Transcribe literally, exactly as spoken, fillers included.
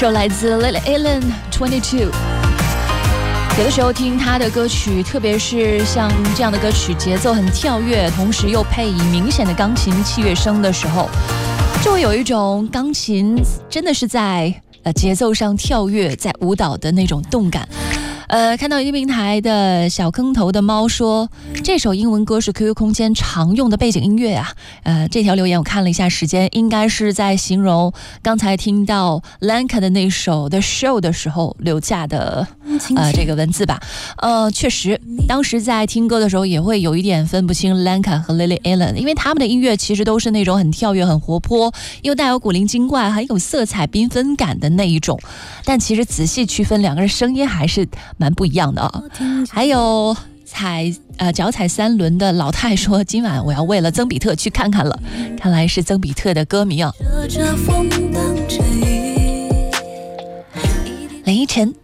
首来自 Lily Allen Twenty Two。有的时候听他的歌曲，特别是像这样的歌曲，节奏很跳跃，同时又配以明显的钢琴器乐声的时候，就会有一种钢琴真的是在呃节奏上跳跃，在舞蹈的那种动感。呃，看到一个平台的小坑头的猫说，这首英文歌是 Q Q 空间常用的背景音乐啊。呃，这条留言我看了一下时间，应该是在形容刚才听到 Lanka 的那首的 Show 的时候留下的呃这个文字吧。呃，确实，当时在听歌的时候也会有一点分不清 Lanka 和 Lily Allen， 因为他们的音乐其实都是那种很跳跃、很活泼，又带有古灵精怪、很有色彩缤纷感的那一种。但其实仔细区分，两个人声音还是蛮不一样的啊。还有踩呃脚踩三轮的老太说，今晚我要为了曾比特去看看了，看来是曾比特的歌迷啊。凌晨